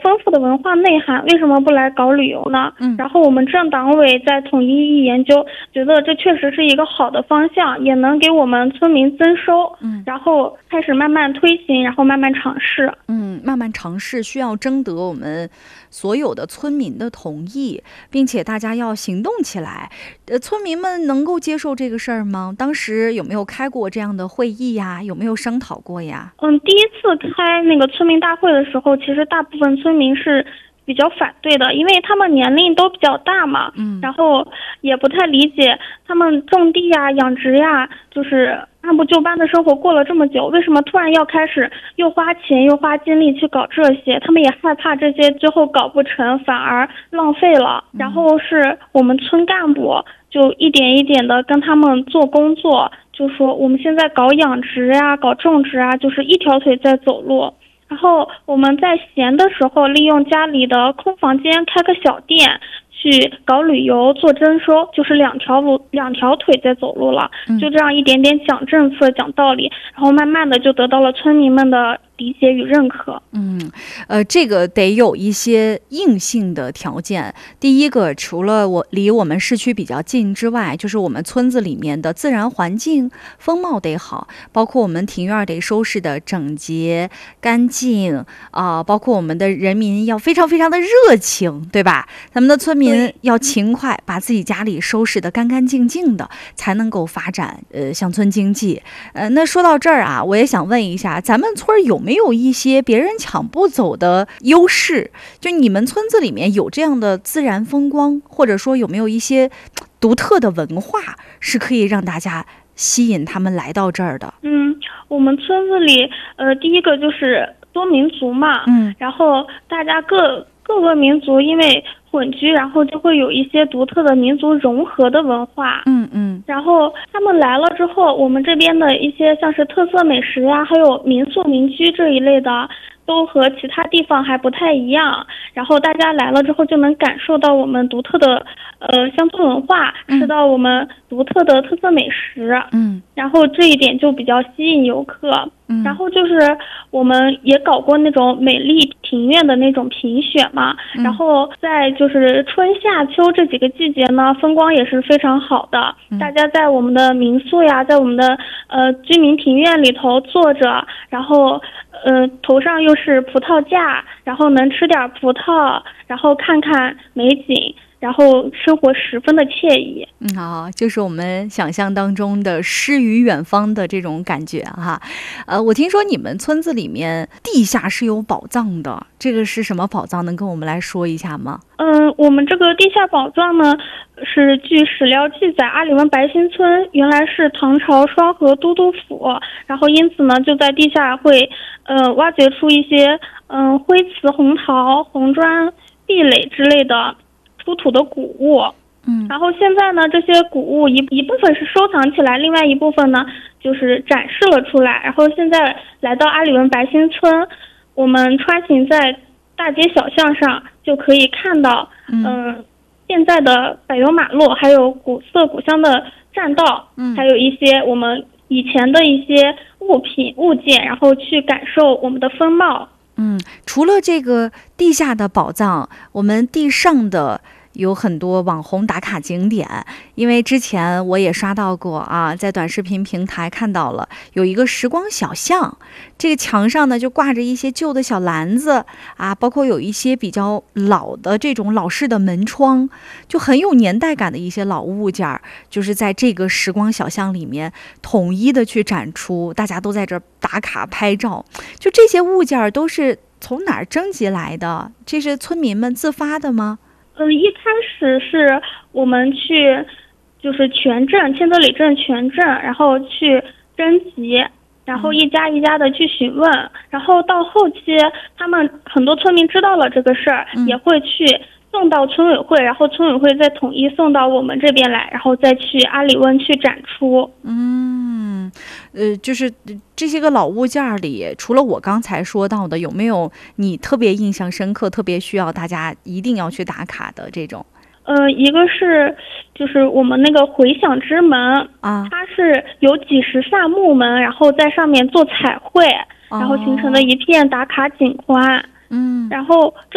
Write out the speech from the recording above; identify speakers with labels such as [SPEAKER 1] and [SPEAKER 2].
[SPEAKER 1] 丰富的文化内涵，为什么不来搞旅游呢？然后我们镇党委在统一研究，觉得这确实是一个好的方向，也能给我们村民增收。然后开始慢慢推行，然后慢慢尝试。
[SPEAKER 2] 慢慢尝试需要征得我们所有的村民的同意，并且大家要行动起来。村民们能够接受这个事儿吗？当时有没有开过这样的会议呀？有没有商讨过呀？
[SPEAKER 1] 第一次开那个村民大会的时候，其实大部分村民是比较反对的，因为他们年龄都比较大嘛，然后也不太理解他们种地呀、养殖呀，就是按部就班的生活过了这么久，为什么突然要开始又花钱又花精力去搞这些？他们也害怕这些最后搞不成，反而浪费了。然后是我们村干部就一点一点的跟他们做工作，就说我们现在搞养殖呀、搞种植啊，就是一条腿在走路。然后我们在闲的时候，利用家里的空房间开个小店，去搞旅游做征收，就是两条腿在走路了。就这样一点点讲政策讲道理，然后慢慢的就得到了村民们的理解与认可。
[SPEAKER 2] 这个得有一些硬性的条件。第一个，除了离我们市区比较近之外，就是我们村子里面的自然环境风貌得好，包括我们庭院得收拾的整洁干净包括我们的人民要非常非常的热情，对吧？咱们的村民要勤快，把自己家里收拾得干干净净的，才能够发展乡村经济。那说到这儿啊，我也想问一下，咱们村有没有一些别人抢不走的优势？就你们村子里面有这样的自然风光，或者说有没有一些独特的文化是可以让大家吸引他们来到这儿的？
[SPEAKER 1] 我们村子里第一个就是多民族嘛，然后大家各个民族因为混居，然后就会有一些独特的民族融合的文化。然后他们来了之后，我们这边的一些像是特色美食呀，还有民宿民居这一类的，都和其他地方还不太一样。然后大家来了之后就能感受到我们独特的乡村文化，吃到我们独特的特色美食。然后这一点就比较吸引游客。然后就是我们也搞过那种美丽庭院的那种评选嘛，然后在就是春夏秋这几个季节呢，风光也是非常好的。大家在我们的民宿呀，在我们的居民庭院里头坐着，然后头上又是葡萄架，然后能吃点葡萄，然后看看美景，然后生活十分的惬意。
[SPEAKER 2] 就是我们想象当中的诗与远方的这种感觉哈。我听说你们村子里面地下是有宝藏的，这个是什么宝藏？能跟我们来说一下吗？
[SPEAKER 1] 我们这个地下宝藏呢，是据史料记载，阿里湾白新村原来是唐朝双河都督府，然后因此呢，就在地下会挖掘出一些灰瓷、红陶、红砖、壁垒之类的出土的古物。然后现在呢，这些古物一部分是收藏起来，另外一部分呢就是展示了出来。然后现在来到阿里湾白新村，我们穿行在大街小巷上就可以看到现在的柏油马路，还有古色古香的栈道，还有一些我们以前的一些物件，然后去感受我们的风貌。
[SPEAKER 2] 除了这个地下的宝藏，我们地上的有很多网红打卡景点，因为之前我也刷到过啊，在短视频平台看到了有一个时光小巷，这个墙上呢就挂着一些旧的小篮子啊，包括有一些比较老的这种老式的门窗，就很有年代感的一些老物件，就是在这个时光小巷里面统一的去展出，大家都在这儿打卡拍照。就这些物件都是从哪儿征集来的？这是村民们自发的吗？
[SPEAKER 1] 一开始是我们去，就是全镇千泽里镇全镇，然后去征集，然后一家一家的去询问，然后到后期他们很多村民知道了这个事儿，也会去送到村委会，然后村委会再统一送到我们这边来，然后再去阿里湾去展出。
[SPEAKER 2] 就是这些个老物件里，除了我刚才说到的，有没有你特别印象深刻、特别需要大家一定要去打卡的这种？
[SPEAKER 1] 一个是就是我们那个回响之门啊，它是有几十扇木门，然后在上面做彩绘，然后形成的一片打卡景观。然后